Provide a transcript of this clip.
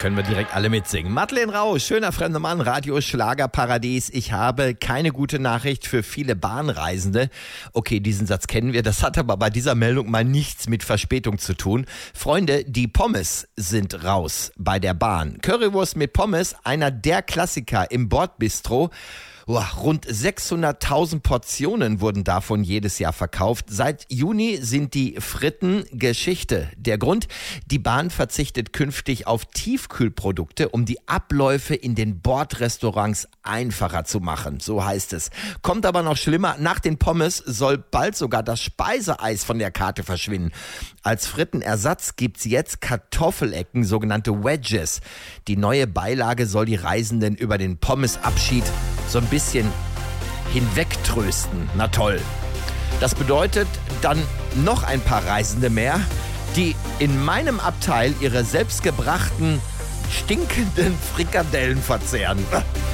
Können wir direkt alle mitsingen. Madeleine Rausch, schöner fremder Mann, Radio Schlagerparadies. Ich habe keine gute Nachricht für viele Bahnreisende. Okay, diesen Satz kennen wir. Das hat aber bei dieser Meldung mal nichts mit Verspätung zu tun. Freunde, die Pommes sind raus bei der Bahn. Currywurst mit Pommes, einer der Klassiker im Bordbistro. Rund 600.000 Portionen wurden davon jedes Jahr verkauft. Seit Juni sind die Fritten Geschichte. Der Grund? Die Bahn verzichtet künftig auf Tiefkühlprodukte, um die Abläufe in den Bordrestaurants einfacher zu machen. So heißt es. Kommt aber noch schlimmer. Nach den Pommes soll bald sogar das Speiseeis von der Karte verschwinden. Als Frittenersatz gibt's jetzt Kartoffelecken, sogenannte Wedges. Die neue Beilage soll die Reisenden über den Pommesabschied so ein bisschen hinwegtrösten. Na toll. Das bedeutet dann noch ein paar Reisende mehr, die in meinem Abteil ihre selbstgebrachten, stinkenden Frikadellen verzehren.